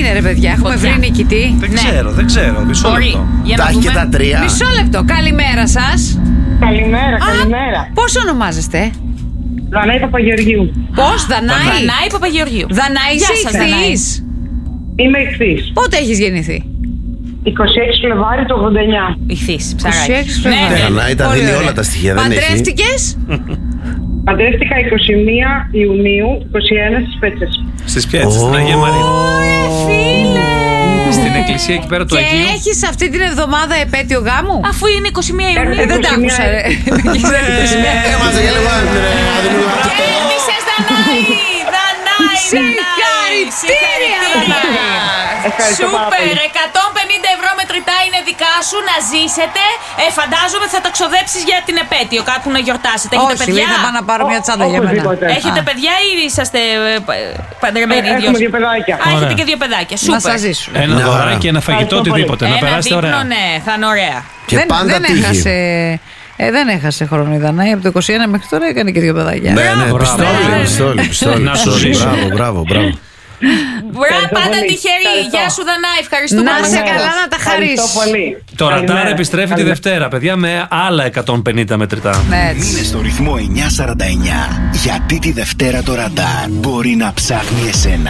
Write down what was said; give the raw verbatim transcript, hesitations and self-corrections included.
έγινε, ρε παιδιά, έχουμε βρει νικητή. Δεν ξέρω, δεν ξέρω. Μισό λεπτό. Τα έχει και τα τρία. Μισό λεπτό. Καλημέρα σας. Καλημέρα, καλημέρα. Πώς ονομάζεστε? Δανάη Παπαγεωργίου. Πώς, Δανάη? Δανάη Παπαγεωργίου. Δανάη, Γεια είσαι σας, Δανάη. ηχθής? Είμαι ηχθής. Πότε έχεις γεννηθεί? είκοσι έξι Φλεβάρι του ογδόντα εννιά. Ηχθής, είκοσι ψαράκι. έξι Φλεβάρι. Ναι, ναι. Δανάη τα Πολύ δίνει ωραία. όλα τα στοιχεία, δεν έχει. Παντρεύτηκες? Παντρεύτηκα είκοσι μία Ιουνίου, είκοσι ένα στις Πέτσες. Στις Πιέτσες, στην Αγία Μαρία. Ωραία, φίλε. Στην εκκλησία εκεί πέρα του Και Αγίου. έχεις αυτή την εβδομάδα επέτειο γάμου? Αφού είναι είκοσι μία Ε, Ιουνίου. δεν τα άκουσα, ρε. Έμαζε για λίγο, ρε, αδελφέ. Κέρδισες, Δανάη! Δανάη! Συγχαρητήρια, Δανάη. Ευχαριστώ πάρα Σούπερ! πολύ. εκατόν πενήντα ευρώ μετρητά είναι δικά σου να ζήσετε. Ε, φαντάζομαι θα τα ξοδέψεις για την επέτειο, κάπου να γιορτάσετε. Έχετε Όχι, παιδιά? λέει, θα πάω να πάρω μια τσάντα για μένα. Οπωσδήποτε. Έχετε Α. παιδιά ή είσαστε ε, π- παντρεμένοι Ε, οι δυο έχουμε σας? δύο παιδάκια. Α, έχετε Ωραία. και δύο παιδάκια. Να Σούπερ. σας ζήσουν. Ένα Μια χαρά. δωράκι, ένα φαγητό, Ευχαριστώ πολύ. οτιδήποτε. Να Ένα περάσετε δείπνο, ωραία. ναι, θα είναι ωραία. Και δεν, πάντα δεν τύχη. έχασε, ε, δεν έχασε χρόνο η Δανάη. Από το είκοσι ένα μέχρι τώρα έκανε και δύο παιδάκια. Ναι, ναι, Μπράβο. πιστόλι, Ναι, ναι. πιστόλι, πιστόλι. Να σου πιστόλι. ζήσω. Μπράβο, μπράβο, μπράβο. Μπράβο, Ευχαριστώ πάντα πολύ. τυχερή. Ευχαριστώ. Γεια σου, Δανάη. Ευχαριστούμε Να που σε μας καλά, έδωσες. να τα χαρείς. Ευχαριστώ πολύ. Το ραντάρ Καλημέρα. επιστρέφει τη Καλημέρα. Δευτέρα, παιδιά, με άλλα εκατόν πενήντα μετρητά. Ναι, έτσι. Μείνε στο ρυθμό εννιακόσια σαράντα εννιά, γιατί τη Δευτέρα το ραντάρ μπορεί να ψάχνει εσένα.